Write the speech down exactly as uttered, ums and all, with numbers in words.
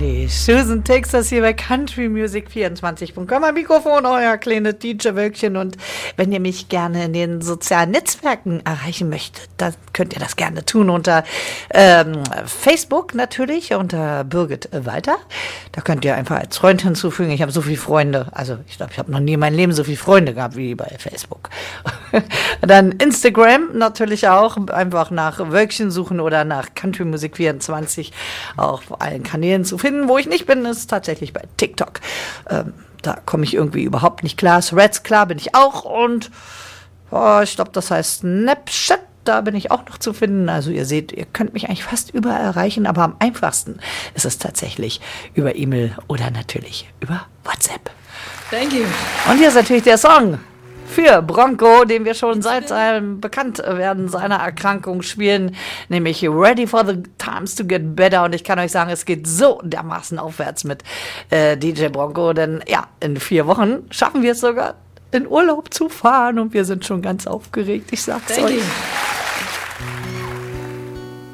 Die Susan Texas hier bei Country Music vierundzwanzig Punkt com. Am Mikrofon euer kleines D J-Wölkchen. Und wenn ihr mich gerne in den sozialen Netzwerken erreichen möchtet, dann könnt ihr das gerne tun unter ähm, Facebook natürlich, unter Birgit Walter. Da könnt ihr einfach als Freund hinzufügen. Ich habe so viele Freunde. Also ich glaube, ich habe noch nie in meinem Leben so viele Freunde gehabt wie bei Facebook. Dann Instagram natürlich auch. Einfach nach Wölkchen suchen oder nach Country Music vierundzwanzig auf allen Kanälen zu finden. Wo ich nicht bin, ist tatsächlich bei TikTok. Ähm, da komme ich irgendwie überhaupt nicht klar. Threads, klar, bin ich auch. Und oh, ich glaube, das heißt Snapchat. Da bin ich auch noch zu finden. Also ihr seht, ihr könnt mich eigentlich fast überall erreichen. Aber am einfachsten ist es tatsächlich über E-Mail oder natürlich über WhatsApp. Thank you. Und hier ist natürlich der Song für Bronco, den wir schon seit seinem Bekanntwerden seiner Erkrankung spielen, nämlich Ready for the Times to Get Better. Und ich kann euch sagen, es geht so dermaßen aufwärts mit äh, D J Bronco, denn ja, in vier Wochen schaffen wir es sogar, in Urlaub zu fahren und wir sind schon ganz aufgeregt, ich sag's Thank euch. you.